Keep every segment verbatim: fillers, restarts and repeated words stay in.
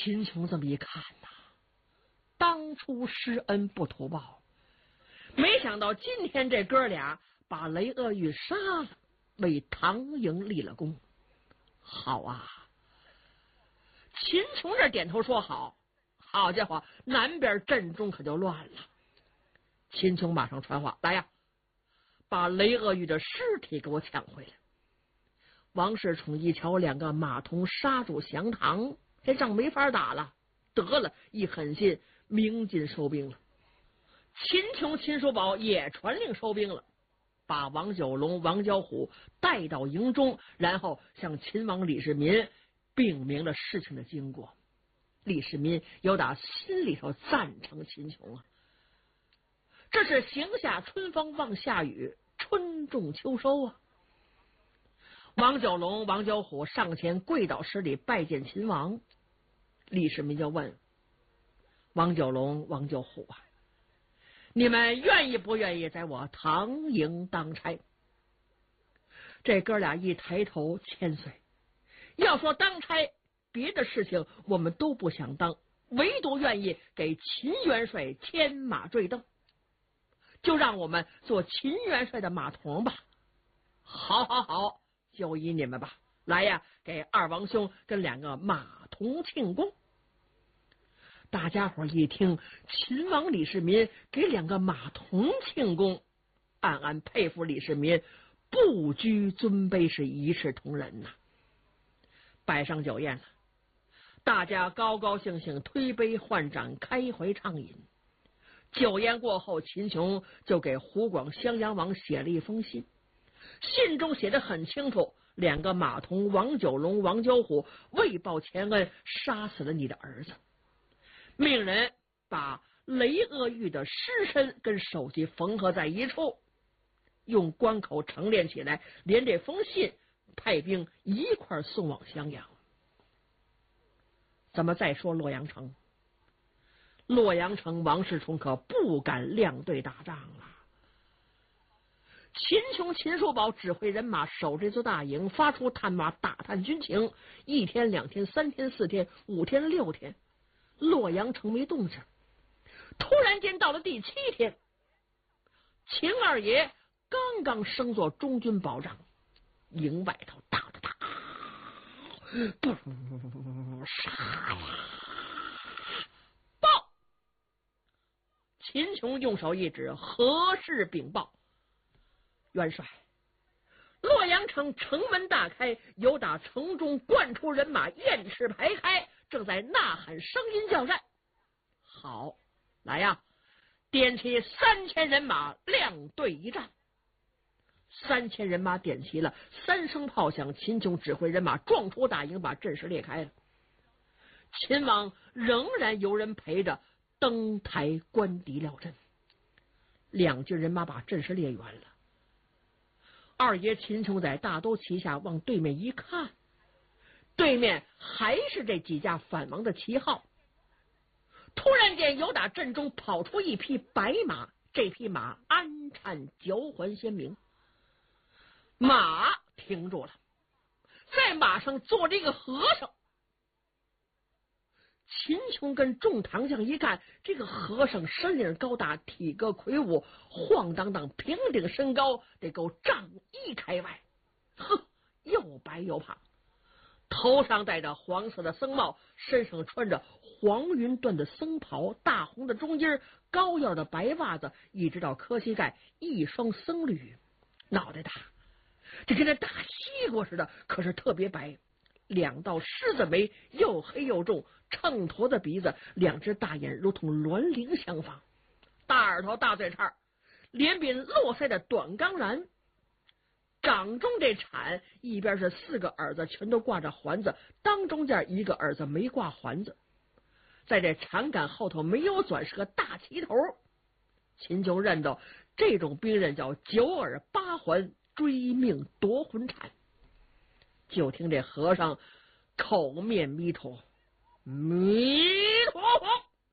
秦琼这么一看呐，当初施恩不图报，没想到今天这哥俩把雷鳄玉杀了，为唐营立了功。好啊！秦琼这点头说好。好家伙，南边阵中可就乱了。秦琼马上传话，来呀，把雷鳄玉的尸体给我抢回来。王世充一瞧两个马童杀入降唐，这仗没法打了，得了，一狠心，鸣金收兵了。秦琼、秦叔宝也传令收兵了，把王九龙、王交虎带到营中，然后向秦王李世民禀明了事情的经过。李世民有打心里头赞成秦琼啊，这是行下春风望夏雨，春种秋收啊。王九龙、王交虎上前跪倒施礼拜见秦王。李世民就问王九龙、王交虎啊，你们愿意不愿意在我唐营当差？这哥俩一抬头，千岁，要说当差，别的事情我们都不想当，唯独愿意给秦元帅牵马坠镫，就让我们做秦元帅的马童吧。好好好，就依你们吧。来呀，给二王兄跟两个马童庆功。大家伙一听秦王李世民给两个马童庆功，暗暗佩服李世民不居尊卑，是一视同仁呐。摆上酒宴了，大家高高兴兴推杯换盏，开怀畅饮。酒宴过后，秦琼就给湖广襄阳王写了一封信，信中写得很清楚，两个马童王九龙、王交虎为报前恩，杀死了你的儿子，命人把雷鳄玉的尸身跟首级缝合在一处，用关口成殓起来，连这封信派兵一块送往襄阳。咱们再说洛阳城，洛阳城王世充可不敢亮队打仗啊。秦琼、秦叔宝指挥人马守这座大营，发出探马打探军情，一天、两天、三天、四天、五天、六天，洛阳城没动静。突然间到了第七天，秦二爷刚刚升做中军保长，营外头打打打，不杀呀！报！秦琼用手一指，何事禀报？元帅，洛阳城城门大开，有打城中灌出人马，雁翅排开，正在呐喊声音叫战。好，来呀，点起三千人马，亮队一战。三千人马点齐了，三声炮响，秦琼指挥人马撞出大营，把阵势裂开了。秦王仍然有人陪着登台观敌料阵，两军人马把阵势裂远了。二爷秦琼在大都旗下往对面一看，对面还是这几架反王的旗号。突然间由打阵中跑出一匹白马，这匹马鞍颤脚环鲜明，马停住了，在马上坐着一个和尚。秦琼跟众唐将一看，这个和尚身领高大，体格魁梧，晃荡荡，平顶身高得够丈一开外，呵，又白又胖，头上戴着黄色的僧帽，身上穿着黄云缎的僧袍，大红的中襟，高腰的白袜子一直到磕膝盖，一双僧履，脑袋大，这跟那大西瓜似的，可是特别白，两道狮子眉，又黑又重，秤砣的鼻子，两只大眼如同鸾铃相仿，大耳朵大嘴叉，脸鬓络腮的短钢髯，掌中这铲一边是四个耳子全都挂着环子，当中间一个耳子没挂环子，在这铲杆后头没有钻，是个大旗头。秦琼认到这种兵刃叫九耳八环追命夺魂铲。就听这和尚口面弥陀，弥陀佛，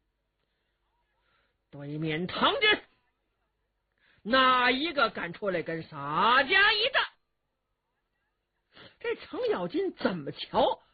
对面唐军哪一个敢出来跟洒家一战？这程咬金怎么瞧